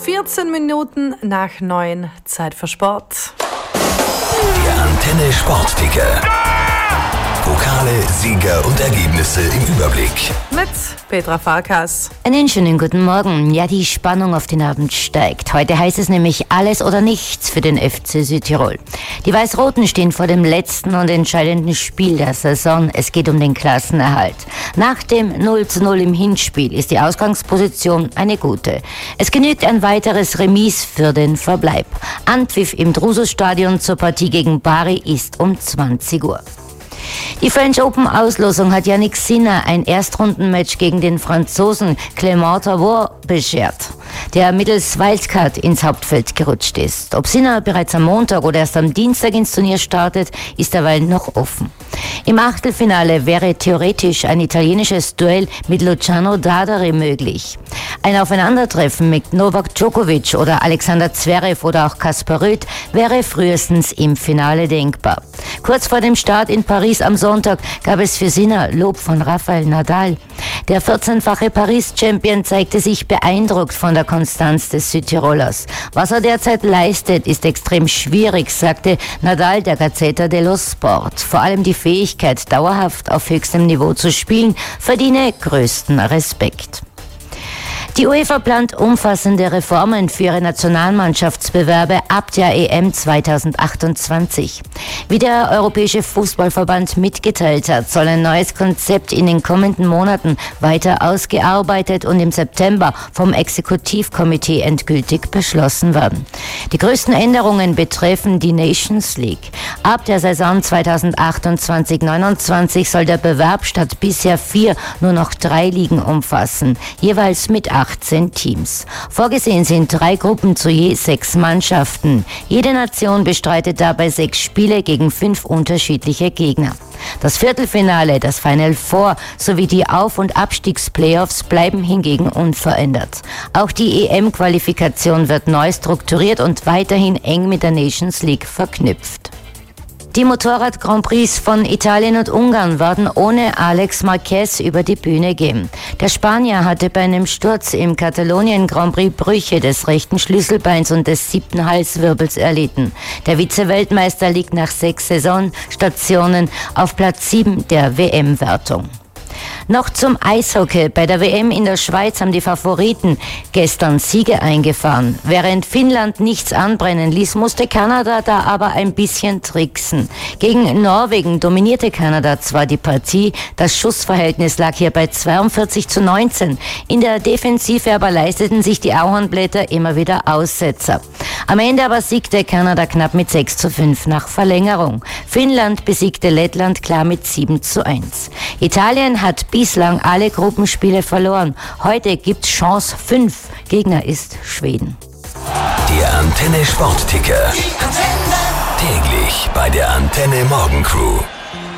14 Minuten nach 9, Zeit für Sport. Der Antenne Sportticker. Pokale, Sieger und Ergebnisse im Überblick. Mit Petra Farkas. Einen schönen guten Morgen. Ja, die Spannung auf den Abend steigt. Heute heißt es nämlich alles oder nichts für den FC Südtirol. Die Weiß-Roten stehen vor dem letzten und entscheidenden Spiel der Saison. Es geht um den Klassenerhalt. Nach dem 0:0 im Hinspiel ist die Ausgangsposition eine gute. Es genügt ein weiteres Remis für den Verbleib. Anpfiff im Drusus-Stadion zur Partie gegen Bari ist um 20 Uhr. Die French Open Auslosung hat Jannik Sinner ein Erstrundenmatch gegen den Franzosen Clément Tavor beschert, der mittels Wildcard ins Hauptfeld gerutscht ist. Ob Sinner bereits am Montag oder erst am Dienstag ins Turnier startet, ist derweil noch offen. Im Achtelfinale wäre theoretisch ein italienisches Duell mit Luciano Dadari möglich. Ein Aufeinandertreffen mit Novak Djokovic oder Alexander Zverev oder auch Kaspar Ruud wäre frühestens im Finale denkbar. Kurz vor dem Start in Paris am Sonntag gab es für Sinner Lob von Rafael Nadal. Der 14-fache Paris-Champion zeigte sich beeindruckt von der Konstanz des Südtirolers. Was er derzeit leistet, ist extrem schwierig, sagte Nadal der Gazzetta dello Sport. Vor allem die Fähigkeit, dauerhaft auf höchstem Niveau zu spielen, verdiene größten Respekt. Die UEFA plant umfassende Reformen für ihre Nationalmannschaftsbewerbe ab der EM 2028. Wie der Europäische Fußballverband mitgeteilt hat, soll ein neues Konzept in den kommenden Monaten weiter ausgearbeitet und im September vom Exekutivkomitee endgültig beschlossen werden. Die größten Änderungen betreffen die Nations League. Ab der Saison 2028/29 soll der Bewerb statt bisher 4 nur noch 3 Ligen umfassen, jeweils mit 18 Teams. Vorgesehen sind 3 Gruppen zu je 6 Mannschaften. Jede Nation bestreitet dabei 6 Spiele gegen 5 unterschiedliche Gegner. Das Viertelfinale, das Final Four sowie die Auf- und Abstiegsplayoffs bleiben hingegen unverändert. Auch die EM-Qualifikation wird neu strukturiert und weiterhin eng mit der Nations League verknüpft. Die Motorrad-Grand Prix von Italien und Ungarn werden ohne Alex Marquez über die Bühne gehen. Der Spanier hatte bei einem Sturz im Katalonien-Grand Prix Brüche des rechten Schlüsselbeins und des 7. Halswirbels erlitten. Der Vize-Weltmeister liegt nach 6 Saisonstationen auf Platz 7 der WM-Wertung. Noch zum Eishockey. Bei der WM in der Schweiz haben die Favoriten gestern Siege eingefahren. Während Finnland nichts anbrennen ließ, musste Kanada da aber ein bisschen tricksen. Gegen Norwegen dominierte Kanada zwar die Partie, das Schussverhältnis lag hier bei 42:19. In der Defensive aber leisteten sich die Ahornblätter immer wieder Aussetzer. Am Ende aber siegte Kanada knapp mit 6:5 nach Verlängerung. Finnland besiegte Lettland klar mit 7:1. Italien hat bislang alle Gruppenspiele verloren. Heute gibt's Chance 5. Gegner ist Schweden. Der Antenne Sportticker. Täglich bei der Antenne Morgencrew.